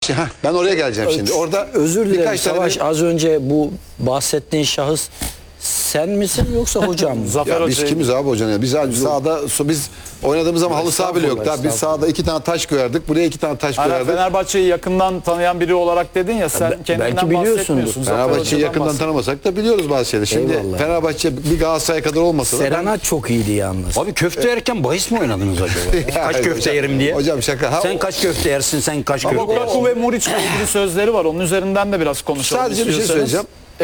Ben oraya geleceğim şimdi. Orada özür dilerim birkaç tane Savaş, az önce bu bahsettiğin şahıs sen misin yoksa hocam mı? Ya biz kimiz abi hocam ya? Biz sahada biz oynadığımız zaman halı saha bile yok. Biz sahada 2 tane taş koyardık. Buraya 2 tane taş koyardık. Fenerbahçe'yi yakından tanıyan biri olarak dedin ya, sen kendinden belki biliyorsundur. bahsetmiyorsun. Fenerbahçe'yi yakından tanımasak da biliyoruz bazı şeyleri. Şimdi Eyvallah. Fenerbahçe bir Galatasaray kadar olmasa da Serenat çok iyiydi yalnız. Abi köfte yerken bahis mi oynadınız acaba? Kaç köfte yerim diye. Hocam şaka. Sen kaç köfte yersin, sen kaç köfte Lukaku yersin. ve Muriç'le ilgili sözleri var. Onun üzerinden de biraz konuşalım. Sadece bir şey istiyorsanız.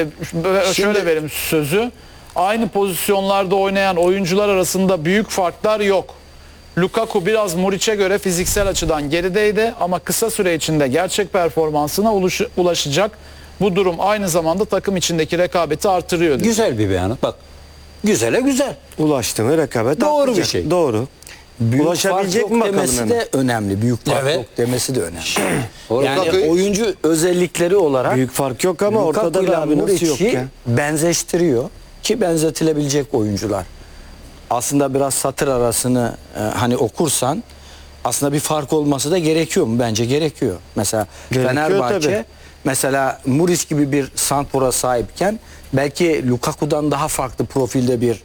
Şöyle vereyim sözü. Aynı pozisyonlarda oynayan oyuncular arasında büyük farklar yok. Lukaku biraz Muriç'e göre fiziksel açıdan gerideydi ama kısa süre içinde gerçek performansına ulaşacak. Bu durum aynı zamanda takım içindeki rekabeti artırıyor diyor. Güzel bir beyanat bak. Güzele güzel. Ulaştı mı rekabet Doğru artacak. bir şey. Doğru. Büyük Ulaşabilecek fark mi yok bakalım demesi hemen? de önemli. Büyük fark Evet. yok demesi de önemli. Yani Lukaku'yu- oyuncu özellikleri olarak Büyük fark yok ama ortada Lukaku'yla da abi nasıl yok Muriç'i ya? benzeştiriyor ki benzetilebilecek oyuncular. Aslında biraz satır arasını hani okursan aslında bir fark olması da gerekiyor mu? Bence gerekiyor. Mesela Gerekiyor Fenerbahçe tabii. mesela Muriç gibi bir santrfora sahipken belki Lukaku'dan daha farklı profilde bir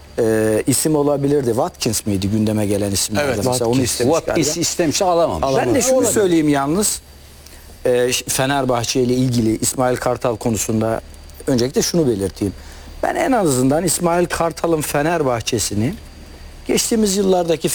isim olabilirdi. Watkins miydi gündeme gelen isimlerden? Evet, Mesela onu istemiş Watkins galiba. istemiş alamamış. Ben de şunu söyleyeyim yalnız. Fenerbahçe ile ilgili İsmail Kartal konusunda öncelikle şunu belirteyim. Ben en azından İsmail Kartal'ın Fenerbahçe'sini geçtiğimiz yıllardaki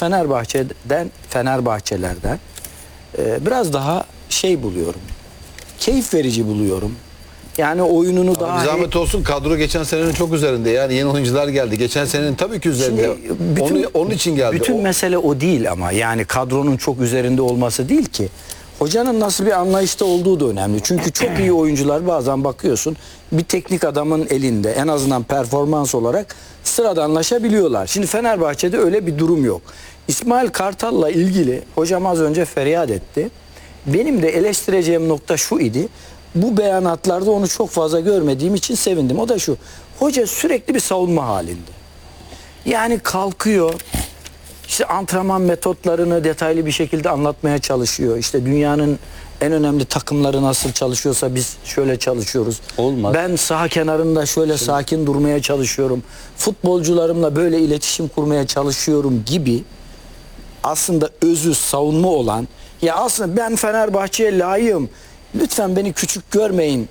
Fenerbahçelerden biraz daha şey buluyorum. Keyif verici buluyorum. Yani oyununu daha Bir zahmet olsun, kadro geçen senenin çok üzerinde. Yani yeni oyuncular geldi. Geçen senenin tabii ki üzerinde. Onun için geldi. Bütün mesele o değil ama yani kadronun çok üzerinde olması değil ki. Hocanın nasıl bir anlayışta olduğu da önemli. Çünkü çok iyi oyuncular bazen bakıyorsun bir teknik adamın elinde en azından performans olarak sıradanlaşabiliyorlar. Şimdi Fenerbahçe'de öyle bir durum yok. İsmail Kartal'la ilgili hocam az önce feryat etti. Benim de eleştireceğim nokta şu idi. Bu beyanatlarda onu çok fazla görmediğim için sevindim. O da şu. Hoca sürekli bir savunma halinde. Yani kalkıyor. İşte antrenman metotlarını detaylı bir şekilde anlatmaya çalışıyor. İşte dünyanın en önemli takımları nasıl çalışıyorsa biz şöyle çalışıyoruz. Olmaz. Ben saha kenarında şöyle sakin durmaya çalışıyorum. Futbolcularımla böyle iletişim kurmaya çalışıyorum gibi aslında özü savunma olan, ya aslında ben Fenerbahçe'ye layığım, lütfen beni küçük görmeyin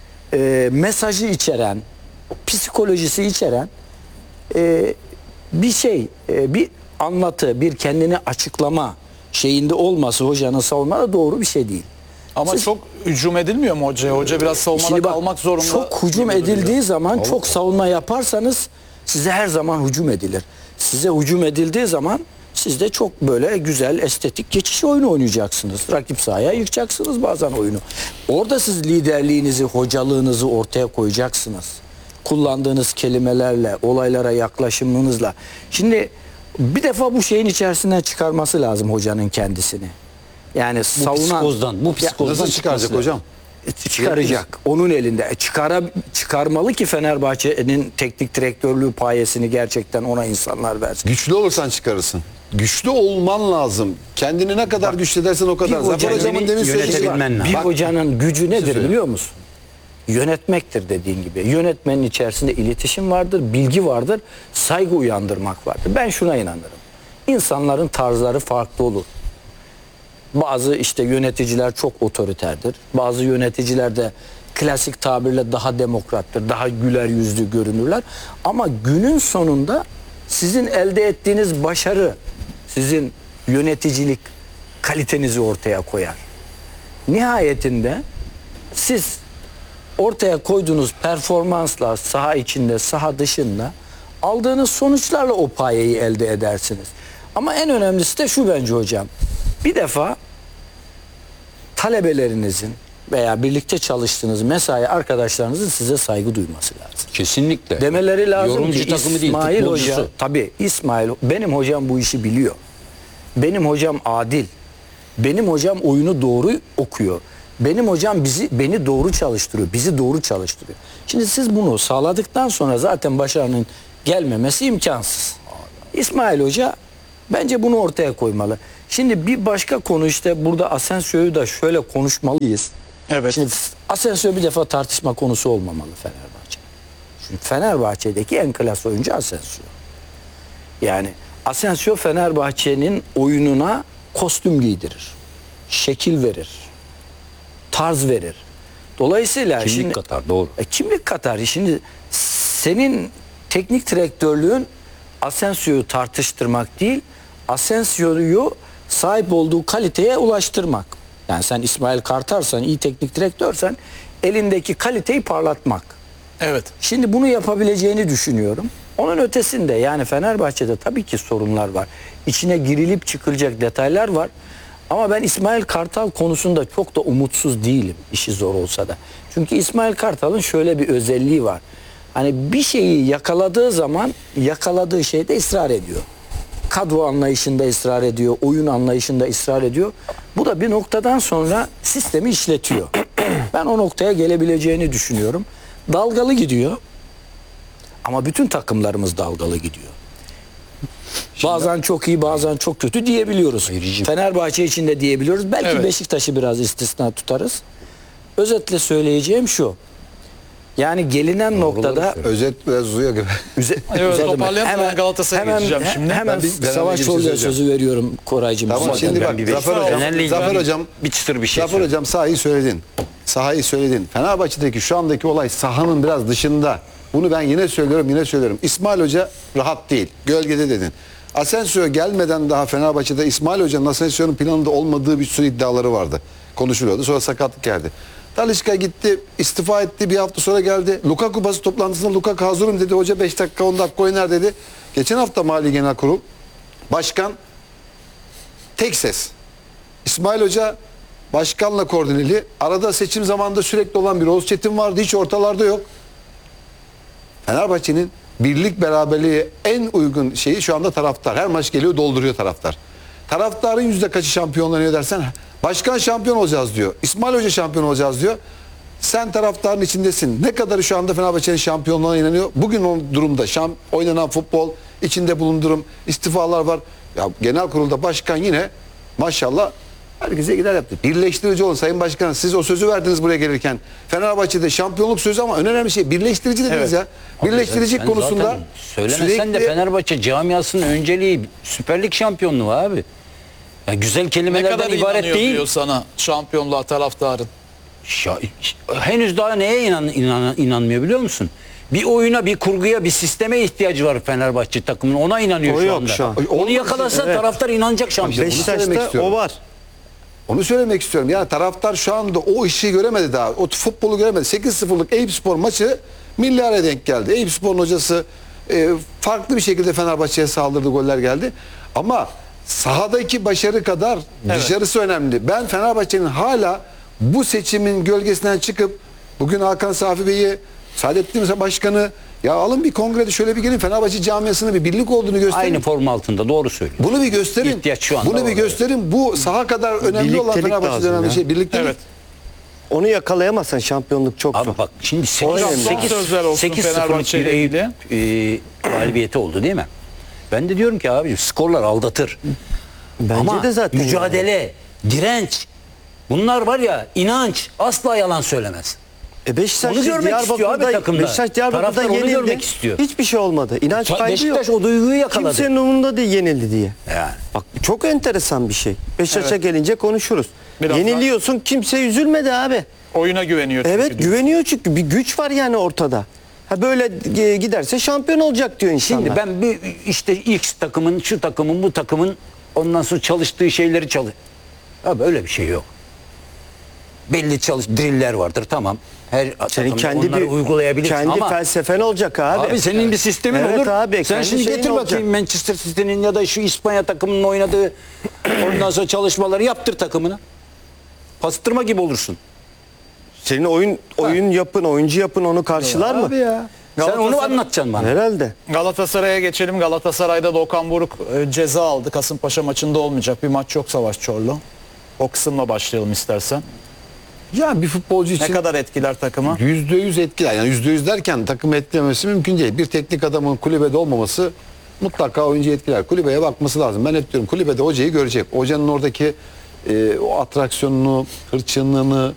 mesajı içeren, psikolojisi içeren bir şey, bir anlatı, bir kendini açıklama şeyinde olması hocanın savunmada doğru bir şey değil. Ama çok hücum edilmiyor mu hocaya? Hoca biraz savunmada Şimdi bak, kalmak zorunda. çok hücum gibi duruyor. edildiği zaman, çok savunma yaparsanız size her zaman hücum edilir. Size hücum edildiği zaman siz de çok böyle güzel, estetik geçiş oyunu oynayacaksınız. Rakip sahaya yıkacaksınız bazen oyunu. Orada siz liderliğinizi, hocalığınızı ortaya koyacaksınız. Kullandığınız kelimelerle, olaylara yaklaşımınızla. Şimdi bir defa bu şeyin içerisinden çıkarması lazım hocanın kendisini. Yani savunan... Bu psikozdan Nasıl çıkaracak hocam? Çıkaracak. Onun elinde. Çıkarmalı ki Fenerbahçe'nin teknik direktörlüğü payesini gerçekten ona insanlar versin. Güçlü olursan çıkarırsın. Güçlü olman lazım. Kendini ne kadar güçlü edersen o kadar. Zafer hocamın demin söylediği var. yönetebilmen lazım. Bir hocanın gücü nedir biliyor musun? Yönetmektir dediğin gibi. Yönetmenin içerisinde iletişim vardır, bilgi vardır, saygı uyandırmak vardır. Ben şuna inanırım. İnsanların tarzları farklı olur. Bazı işte yöneticiler çok otoriterdir. Bazı yöneticiler de klasik tabirle daha demokrattır, daha güler yüzlü görünürler. Ama günün sonunda sizin elde ettiğiniz başarı, sizin yöneticilik kalitenizi ortaya koyar. Nihayetinde siz ortaya koyduğunuz performansla saha içinde, saha dışında aldığınız sonuçlarla o payeyi elde edersiniz. Ama en önemlisi de şu bence hocam. Bir defa talebelerinizin veya birlikte çalıştığınız mesai arkadaşlarınızın size saygı duyması lazım. Kesinlikle. Demeleri lazım Yorumcu ki takımı değil, İsmail futbolcusu. Hoca, tabii İsmail, benim hocam bu işi biliyor. Benim hocam adil. Benim hocam oyunu doğru okuyor. Benim hocam beni doğru çalıştırıyor, bizi doğru çalıştırıyor. Şimdi siz bunu sağladıktan sonra zaten başarının gelmemesi imkansız. İsmail Hoca bence bunu ortaya koymalı. Şimdi bir başka konu işte burada Asensio'yu da şöyle konuşmalıyız. Evet. Şimdi Asensio bir defa tartışma konusu olmamalı Fenerbahçe. Çünkü Fenerbahçe'deki en klas oyuncu Asensio. Yani Asensio Fenerbahçe'nin oyununa kostüm giydirir. Şekil verir. Tarz verir. Dolayısıyla Kimlik şimdi, katar, doğru. Kimlik katar. Şimdi senin teknik direktörlüğün Asensio'yu tartıştırmak değil, Asensio'yu sahip olduğu kaliteye ulaştırmak. Yani sen İsmail Kartal'san, iyi teknik direktörsen elindeki kaliteyi parlatmak. Evet. Şimdi bunu yapabileceğini düşünüyorum. Onun ötesinde yani Fenerbahçe'de tabii ki sorunlar var. İçine girilip çıkılacak detaylar var. Ama ben İsmail Kartal konusunda çok da umutsuz değilim, işi zor olsa da. Çünkü İsmail Kartal'ın şöyle bir özelliği var. Hani bir şeyi yakaladığı zaman yakaladığı şeyde ısrar ediyor. Kadro anlayışında ısrar ediyor, oyun anlayışında ısrar ediyor. Bu da bir noktadan sonra sistemi işletiyor. Ben o noktaya gelebileceğini düşünüyorum. Dalgalı gidiyor. Ama bütün takımlarımız dalgalı gidiyor. Bazen çok iyi, bazen çok kötü diyebiliyoruz. Fenerbahçe için de diyebiliyoruz. Belki Evet. Beşiktaş'ı biraz istisna tutarız. Özetle söyleyeceğim şu. Yani gelinen noktada Özet biraz uzuyor gibi. Evet, Uzadı mı? toparlayalım. Ben Galatasaray'a geçeceğim şimdi. Hemen Ben bir Savaş ilgili Çorlu'ya söyleyeceğim. sözü veriyorum Koraycığım. Tamam Müsaade şimdi et. bak bir Zafer Fener'le Hocam bir çıtır bir şey Zafer Hocam sahayı söyledin. Sahayı söyledin. Fenerbahçe'deki şu andaki olay sahanın biraz dışında. Bunu ben yine söylüyorum. İsmail Hoca rahat değil. Gölgede dedin. Asensio gelmeden daha Fenerbahçe'de İsmail Hoca'nın Asensio'nun planında olmadığı bir sürü iddiaları vardı. Konuşuluyordu. Sonra sakatlık geldi. Talisca gitti, istifa etti. Bir hafta sonra geldi. Lukaku basın toplantısında Lukaku hazırım dedi. Hoca 5 dakika 10 dakika oynar dedi. Geçen hafta Mali Genel Kurul Başkan tek ses. İsmail Hoca başkanla koordineli. Arada seçim zamanında sürekli olan bir Oğuz Çetin vardı. Hiç ortalarda yok. Fenerbahçe'nin birlik beraberliğe en uygun şeyi şu anda taraftar. Her maç geliyor dolduruyor taraftar. Taraftarın yüzde kaçı şampiyonlanıyor dersen başkan şampiyon olacağız diyor. İsmail Hoca şampiyon olacağız diyor. Sen taraftarın içindesin. Ne kadarı şu anda Fenerbahçe'nin şampiyonluğuna inanıyor? Bugün o durumda oynanan futbol, içinde bulundurum, istifalar var. Ya genel kurulda başkan yine maşallah herkese gider yaptı. Birleştirici olun Sayın Başkan. Siz o sözü verdiniz buraya gelirken. Fenerbahçe'de şampiyonluk sözü ama en önemli şey birleştirici dediniz ya. Birleştirici Sen konusunda zaten söylemesen de Fenerbahçe camiasının önceliği Süper Lig şampiyonluğu abi. Ya güzel Ne kelimelerden kadar ibaret inanıyor değil. diyor sana şampiyonluğa taraftarın. Henüz daha neye inanmıyor biliyor musun? Bir oyuna, bir kurguya, bir sisteme ihtiyacı var Fenerbahçe takımının. Ona inanıyor O şu yok anda. şu an. Onu yakalasa taraftar inanacak şampiyon. Bunu söylemek Beşiktaş'ta istiyorum. o var. Onu söylemek istiyorum. Yani taraftar şu anda o işi göremedi daha. O futbolu göremedi. 8-0'lık Eyüpspor maçı milli araya denk geldi. Eyüpspor'un hocası farklı bir şekilde Fenerbahçe'ye saldırdı. Goller geldi. Ama sahadaki başarı kadar dışarısı önemli. Ben Fenerbahçe'nin hala bu seçimin gölgesinden çıkıp bugün Hakan Safi Bey'i Saadettin Başkanı ya alın bir kongrede şöyle bir gelin Fenerbahçe camiasının bir birlik olduğunu gösterin. Aynı form altında doğru söylüyor. Bunu bir gösterin. İhtiyaç şu anda Bunu bir var, gösterin. Bu saha kadar önemli olan Birliktelik Fenerbahçe'de lazım önemli ya. şey. Birliktelik. Evet. Onu yakalayamazsan şampiyonluk çok Abi zor. bak şimdi Hocam, 8 son sözler olsun Fenerbahçe ile ilgili. galibiyeti oldu değil mi? Ben de diyorum ki abi skorlar aldatır. Bence Ama de zaten mücadele, direnç, bunlar var ya inanç asla yalan söylemez. Beşiktaş Onu görmek istiyor abi takımda. Beşiktaş Diyarbakır'da Taraftar onu yenildi. görmek istiyor. Hiçbir şey olmadı. İnanç kaybı yok. Beşiktaş o duyguyu yakaladı. Kimsenin umurunda değil yenildi diye. Yani. Bak çok enteresan bir şey. Beşiktaş'a gelince konuşuruz. Biraz Yeniliyorsun kimse üzülmedi abi. Oyuna güveniyor çünkü Evet diyor. güveniyor çünkü bir güç var yani ortada. Ha böyle giderse şampiyon olacak diyor insanlar. Şimdi ben bir işte X takımın, şu takımın, bu takımın ondan sonra çalıştığı şeyleri Abi öyle bir şey yok. Belli driller vardır tamam. Her senin takımda onları uygulayabilirsin kendi ama felsefen olacak abi. abi senin bir sistemin Evet olur. abi, Sen kendi şimdi şeyin getir olacak. bakayım Manchester City'nin ya da şu İspanya takımının oynadığı ondan sonra çalışmaları yaptır takımına. Pastırma gibi olursun. Senin oyun yapın, oyuncu yapın onu karşılar mı? Abi ya. Sen onu Galatasaray- anlatacaksın bana. Herhalde. Galatasaray'a geçelim. Galatasaray'da da Okan Buruk ceza aldı. Kasımpaşa maçında olmayacak. Bir maç yok Savaş Çorlu. O kısımla başlayalım istersen. Ya bir futbolcu Ne için kadar etkiler takımı? %100 etkiler. Yani %100 derken takım etkilemesi mümkün değil. Bir teknik adamın kulübede olmaması mutlaka oyuncu etkiler. Kulübeye bakması lazım. Ben hep diyorum kulübede hocayı görecek. Hocanın oradaki o atraksiyonunu, hırçınlığını,